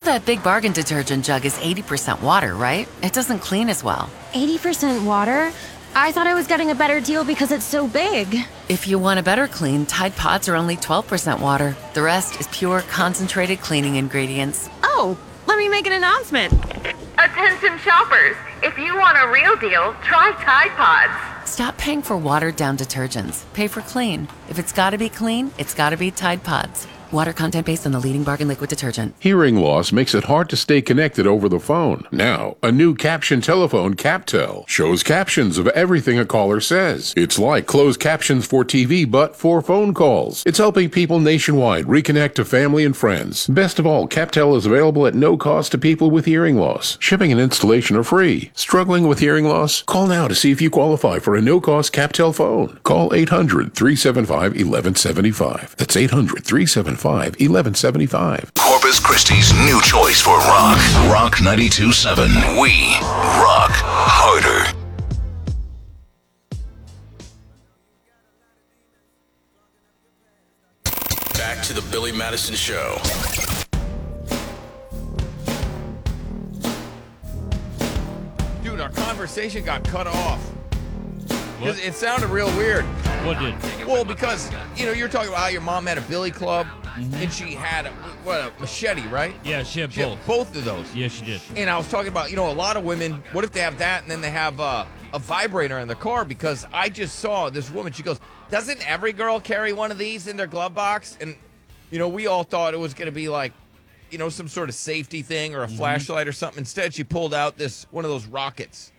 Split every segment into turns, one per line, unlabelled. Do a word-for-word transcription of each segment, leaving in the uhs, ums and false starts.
that Big Bargain detergent jug is eighty percent water, right? It doesn't clean as well.
eighty percent water? I thought I was getting a better deal because it's so big.
If you want a better clean, Tide Pods are only twelve percent water. The rest is pure, concentrated cleaning ingredients.
Oh, let me make an announcement.
Attention shoppers, if you want a real deal, try Tide Pods.
Stop paying for watered-down detergents. Pay for clean. If it's gotta be clean, it's gotta be Tide Pods. Water content based on the leading Bargain liquid detergent.
Hearing loss makes it hard to stay connected over the phone. Now, a new caption telephone, CapTel, shows captions of everything a caller says. It's like closed captions for T V, but for phone calls. It's helping people nationwide reconnect to family and friends. Best of all, CapTel is available at no cost to people with hearing loss. Shipping and installation are free. Struggling with hearing loss? Call now to see if you qualify for a no-cost CapTel phone. Call eight hundred, three seven five, one one seven five. That's eight hundred, three seven five, one one seven five.
Corpus Christi's new choice for rock. Rock ninety-two point seven. We rock harder. Back to the Billy Madison Show.
Dude, our conversation got cut off. Because it sounded real weird.
What did?
Well, because, you know, you're talking about how your mom had a billy club, mm-hmm. and she had, a, what, a machete, right?
Yeah, she had
she
both.
Had both of those.
Yeah, she did.
And I was talking about, you know, a lot of women, what if they have that and then they have uh, a vibrator in their car? Because I just saw this woman, she goes, doesn't every girl carry one of these in their glove box? And, you know, we all thought it was going to be like, you know, some sort of safety thing or a mm-hmm. flashlight or something. Instead, she pulled out this, one of those rockets.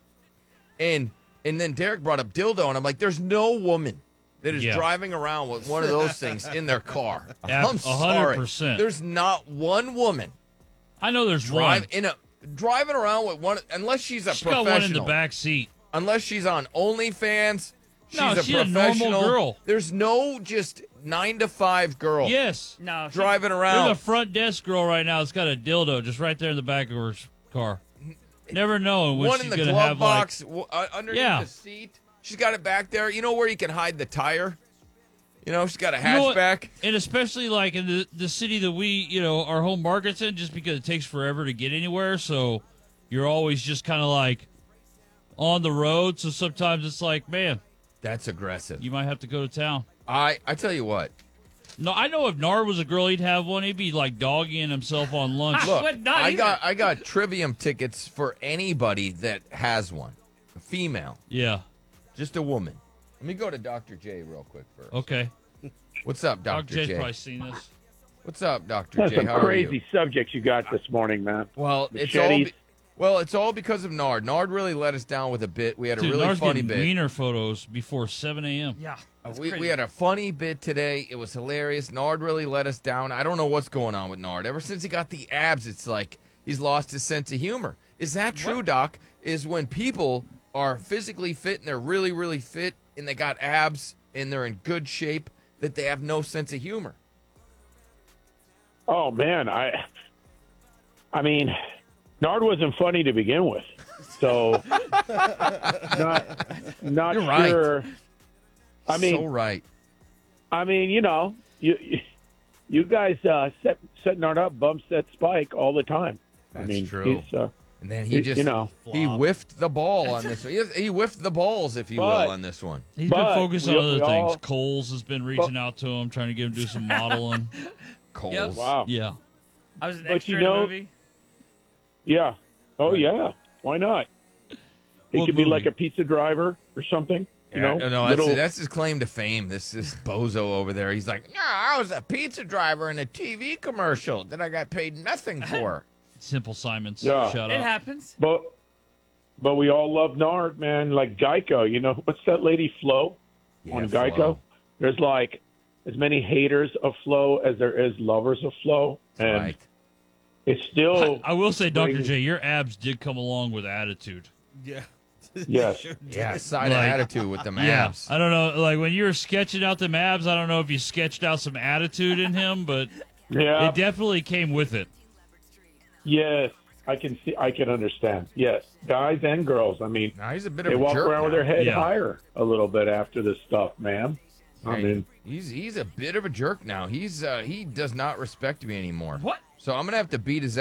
And... And then Derek brought up dildo, and I'm like, there's no woman that is yeah. driving around with one of those things in their car.
Yeah,
I'm sorry.
one hundred percent.
There's not one woman.
I know there's
drive,
one.
In a, driving around with one, unless she's a
she's
professional.
Got one in the back seat.
Unless she's on OnlyFans. She's
no,
a
she's
professional.
a normal girl.
There's no just nine to five girl.
Yes.
No, driving around.
There's a front desk girl right now that's got a dildo just right there in the back of her car. Never knowing when
one
she's
in the
gonna
glove
have
box
like,
uh, underneath
yeah.
the seat. She's got it back there. You know where you can hide the tire? You know, she's got a
you know
hatchback.
And especially like in the, the city that we, you know, our home market's in, just because it takes forever to get anywhere. So you're always just kind of like on the road. So sometimes it's like, man.
That's aggressive.
You might have to go to town.
I, I tell you what.
No, I know if Nard was a girl, he'd have one. He'd be like doggying himself on lunch.
Look, I got I got Trivium tickets for anybody that has one. A female.
Yeah.
Just a woman. Let me go to Doctor J real quick first.
Okay.
What's up, Doctor
Doctor J's
J?
probably seen this.
What's up, Doctor
That's
J?
some
How
crazy
are you?
subjects you got this morning, man.
Well,
Machetes.
it's all be- well, it's all because of Nard. Nard really let us down with a bit. We had a
Dude,
really
Nard's
funny
getting
bit.
wiener photos before seven a.m.
Yeah.
Uh, we, we had a funny bit today. It was hilarious. Nard really let us down. I don't know what's going on with Nard. Ever since he got the abs, it's like he's lost his sense of humor. Is that true, what? Doc? Is when people are physically fit and they're really, really fit and they got abs and they're in good shape that they have no sense of humor?
Oh, man. I, I mean, Nard wasn't funny to begin with. So, not, not
You're right.
sure. I mean,
so right.
I mean, you know, you you guys uh, set set Nard up, bumps that spike all the time.
That's
I mean,
true.
He's, uh,
and then he
he,
just,
you know,
he whiffed the ball on this one. He, he whiffed the balls, if you
But-
will, on this one.
He's
But
been focused
we-
on other
we
things.
all-
Coles has been reaching out to him, trying to get him to do some modeling.
Coles.
Yep.
wow.
Yeah.
I was an
But
extra
you
in
know-
a movie.
Yeah. Oh, yeah. Why not? He
What
could be
movie?
like a pizza driver or something. You
Yeah,
know,
no, no, that's,
little-
that's his claim to fame. This is bozo over there. He's like, yeah, I was a pizza driver in a T V commercial that I got paid nothing for.
Simple Simons.
Yeah.
Shut
It
up.
happens.
But but we all love Nard, man. Like Geico, you know, what's that lady Flo
Yeah,
on
Flo.
Geico? There's like as many haters of Flo as there is lovers of Flo, and
Right.
it's still.
I, I will say, Doctor
crazy.
J, your abs did come along with attitude.
Yeah.
Yes.
Yeah, side
Like-
of attitude with them
Yeah.
abs.
I don't know. Like when you were sketching out them abs, I don't know if you sketched out some attitude in him, but
Yeah.
it definitely came with it.
Yes. I can see. I can understand. Yes, guys and girls. I mean,
Now, he's a bit
they
of a
walk
jerk
around with
now.
their head
Yeah.
higher a little bit after this stuff, man. I
Hey,
mean,
he's he's a bit of a jerk now. He's uh, he does not respect me anymore.
What?
So I'm gonna have to beat his